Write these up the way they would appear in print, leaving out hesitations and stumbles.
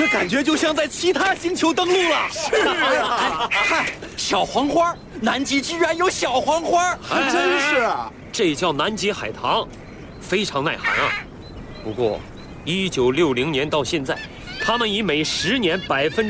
这感觉就像在其他星球登陆了。 是啊， 嗨，小黄花，南极居然有小黄花， 还真是啊！ 这叫南极海棠，非常耐寒啊。不过，1960年到现在，它们以每10年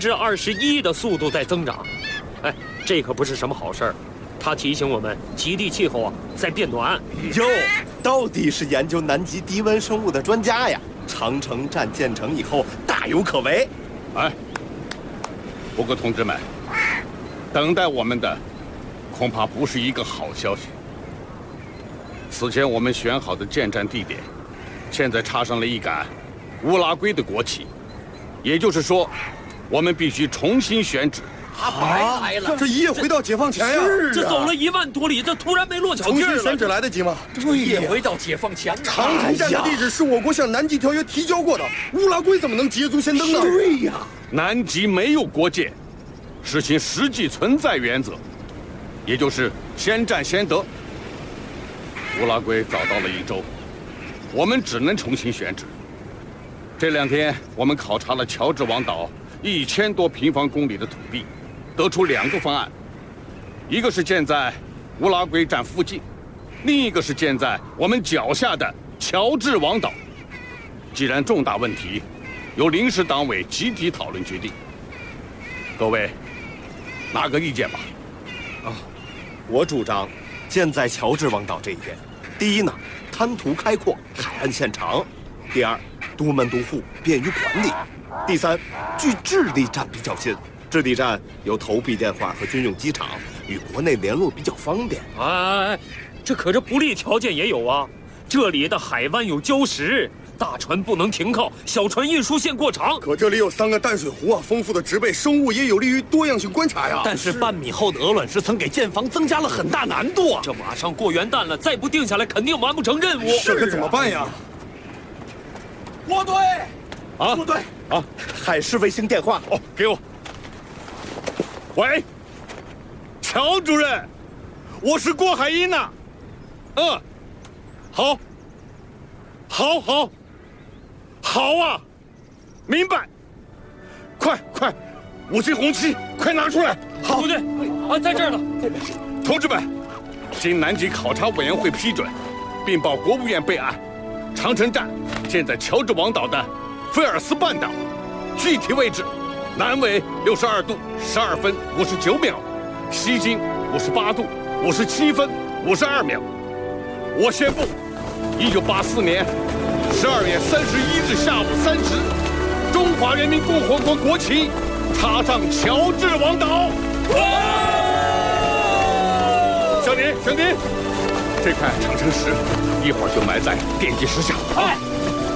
21%的速度在增长。哎，这可不是什么好事儿。它提醒我们，极地气候啊在变暖。 哟，到底是研究南极低温生物的专家呀！长城站建成以后，大有可为。 哎，不过同志们，等待我们的恐怕不是一个好消息。此前我们选好的建站地点，现在插上了一杆乌拉圭的国旗，也就是说，我们必须重新选址。 白来了， 这一夜回到解放前呀！ 这走了1万多里，这突然没落脚地儿了。 重新选址来得及吗？ 对呀，回到解放前。 长城站的地址是我国向南极条约提交过的，乌拉圭怎么能捷足先登呢？ 对呀， 南极没有国界，实行实际存在原则，也就是先占先得。乌拉圭早到了1周，我们只能重新选址。这2天，我们考察了乔治王岛1000多平方公里的土地，得出2个方案，一个是建在乌拉圭站附近，另一个是建在我们脚下的乔治王岛。既然重大问题由临时党委集体讨论决定，各位拿个意见吧。 我主张建在乔治王岛这一边。第一呢，滩涂开阔，海岸线长；第二，都门都户，便于管理；第三，距智利站比较近，智利站有投币电话和军用机场，与国内联络比较方便。 哎，这不利条件也有啊。这里的海湾有礁石，大船不能停靠，小船运输线过长。 可这里有3个淡水湖啊，丰富的植被生物也有利于多样性观察呀。 但是半米厚的鹅卵石层给建房增加了很大难度啊！ 这马上过元旦了，再不定下来，肯定完不成任务。 这可怎么办呀？ 郭队， 啊， 郭队， 啊， 海事卫星电话， 哦，给我。喂，乔主任，我是郭海英呐。好，好啊，明白。快，5星红旗，快拿出来。 好，对，啊，在这儿呢。 同志们，经南极考察委员会批准，并报国务院备案，长城站建在乔治王岛的菲尔斯半岛，具体位置：南纬62度12分59秒，西经58度57分52秒。我宣布，1984年12月31日下午3时，中华人民共和国国旗插上乔治王岛。小林，这块长城石一会儿就埋在奠基石下。